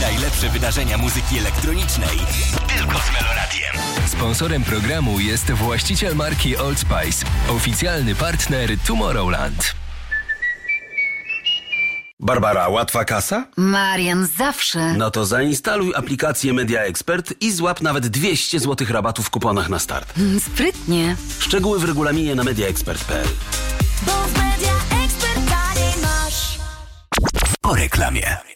Najlepsze wydarzenia muzyki elektronicznej tylko z Meloradiem. Sponsorem programu jest właściciel marki Old Spice, oficjalny partner Tomorrowland. Barbara, łatwa kasa? Marian, zawsze. No to zainstaluj aplikację Media Expert i złap nawet 200 zł rabatu w kuponach na start. Sprytnie. Szczegóły w regulaminie na mediaexpert.pl. Bo w Media Expert taniej masz. Po reklamie.